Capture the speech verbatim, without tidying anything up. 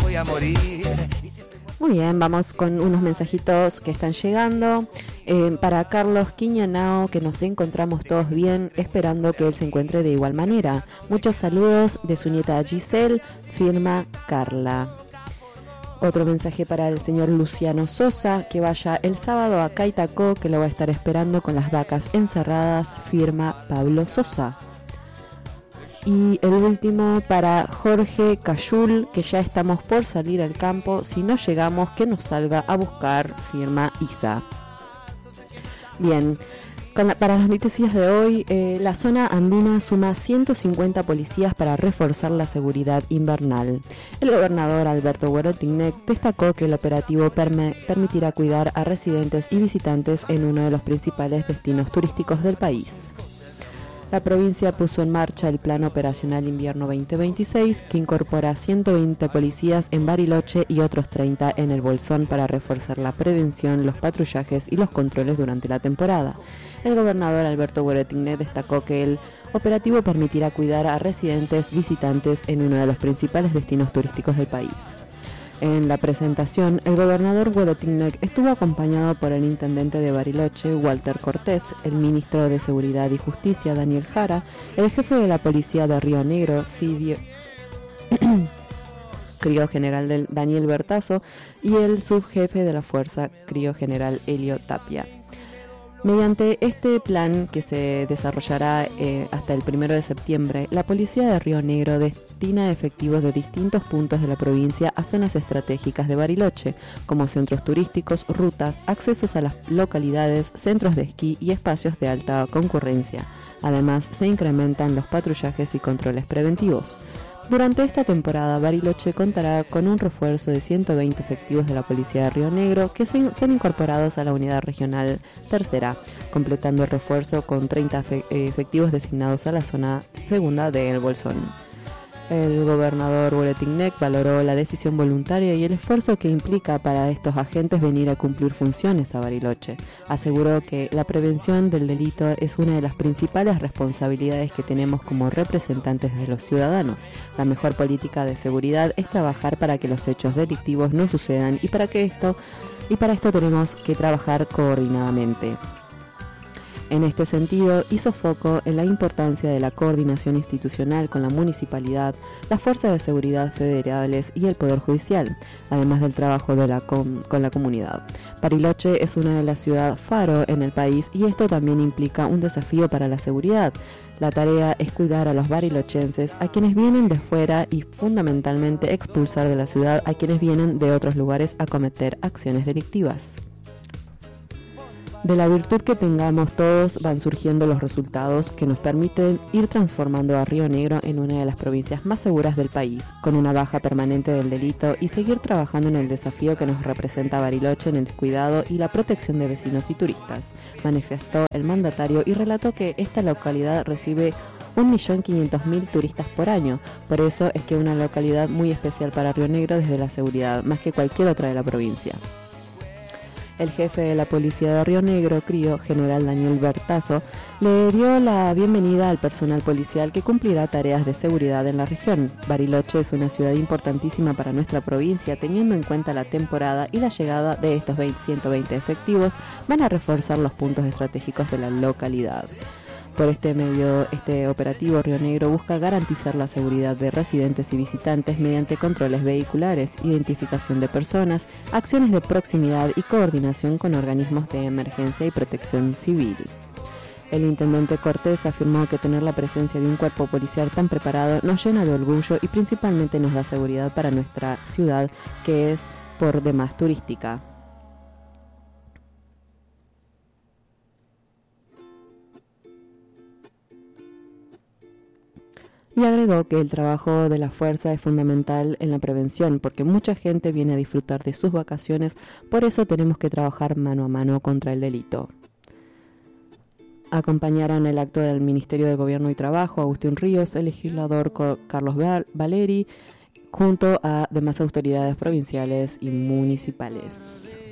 voy a morir. Muy bien, vamos con unos mensajitos que están llegando. Eh, para Carlos Quiñanao, que nos encontramos todos bien, esperando que él se encuentre de igual manera. Muchos saludos de su nieta Giselle, firma Carla. Otro mensaje para el señor Luciano Sosa, que vaya el sábado a Caitacó, que lo va a estar esperando con las vacas encerradas, firma Pablo Sosa. Y el último para Jorge Cayul, que ya estamos por salir al campo, si no llegamos que nos salga a buscar, firma Isa. Bien, con la, para las noticias de hoy, eh, la zona andina suma ciento cincuenta policías para reforzar la seguridad invernal. El gobernador Alberto Guerotignec destacó que el operativo perme, permitirá cuidar a residentes y visitantes en uno de los principales destinos turísticos del país. La provincia puso en marcha el Plan Operacional Invierno veinte veintiséis, que incorpora ciento veinte policías en Bariloche y otros treinta en el Bolsón para reforzar la prevención, los patrullajes y los controles durante la temporada. El gobernador Alberto Guerotignec destacó que el operativo permitirá cuidar a residentes visitantes en uno de los principales destinos turísticos del país. En la presentación, el gobernador Guerotignec estuvo acompañado por el intendente de Bariloche, Walter Cortés, el ministro de Seguridad y Justicia, Daniel Jara, el jefe de la policía de Río Negro, Sidio Crio General del Daniel Bertazo, y el subjefe de la Fuerza, Crio General Helio Tapia. Mediante este plan, que se desarrollará eh, hasta el primero de septiembre, la Policía de Río Negro destina efectivos de distintos puntos de la provincia a zonas estratégicas de Bariloche, como centros turísticos, rutas, accesos a las localidades, centros de esquí y espacios de alta concurrencia. Además, se incrementan los patrullajes y controles preventivos. Durante esta temporada, Bariloche contará con un refuerzo de ciento veinte efectivos de la Policía de Río Negro que se, sean incorporados a la Unidad Regional Tercera, completando el refuerzo con treinta fe, efectivos designados a la zona segunda de El Bolsón. El gobernador Guerotignec valoró la decisión voluntaria y el esfuerzo que implica para estos agentes venir a cumplir funciones a Bariloche. Aseguró que la prevención del delito es una de las principales responsabilidades que tenemos como representantes de los ciudadanos. La mejor política de seguridad es trabajar para que los hechos delictivos no sucedan y para que esto y para esto tenemos que trabajar coordinadamente. En este sentido, hizo foco en la importancia de la coordinación institucional con la municipalidad, las fuerzas de seguridad federales y el Poder Judicial, además del trabajo de la com- con la comunidad. Bariloche es una de las ciudades faro en el país y esto también implica un desafío para la seguridad. La tarea es cuidar a los barilochenses, a quienes vienen de fuera y fundamentalmente expulsar de la ciudad a quienes vienen de otros lugares a cometer acciones delictivas. De la virtud que tengamos todos van surgiendo los resultados que nos permiten ir transformando a Río Negro en una de las provincias más seguras del país, con una baja permanente del delito y seguir trabajando en el desafío que nos representa Bariloche en el cuidado y la protección de vecinos y turistas, manifestó el mandatario y relató que esta localidad recibe un millón quinientos mil turistas por año, por eso es que es una localidad muy especial para Río Negro desde la seguridad, más que cualquier otra de la provincia. El jefe de la Policía de Río Negro, Crio General Daniel Bertazo, le dio la bienvenida al personal policial que cumplirá tareas de seguridad en la región. Bariloche es una ciudad importantísima para nuestra provincia, teniendo en cuenta la temporada y la llegada de estos ciento veinte efectivos van a reforzar los puntos estratégicos de la localidad. Por este medio, este operativo Río Negro busca garantizar la seguridad de residentes y visitantes mediante controles vehiculares, identificación de personas, acciones de proximidad y coordinación con organismos de emergencia y protección civil. El intendente Cortés afirmó que tener la presencia de un cuerpo policial tan preparado nos llena de orgullo y principalmente nos da seguridad para nuestra ciudad, que es por demás turística. Y agregó que el trabajo de la fuerza es fundamental en la prevención, porque mucha gente viene a disfrutar de sus vacaciones, por eso tenemos que trabajar mano a mano contra el delito. Acompañaron el acto del Ministerio de Gobierno y Trabajo, Agustín Ríos, el legislador Carlos Valeri, junto a demás autoridades provinciales y municipales.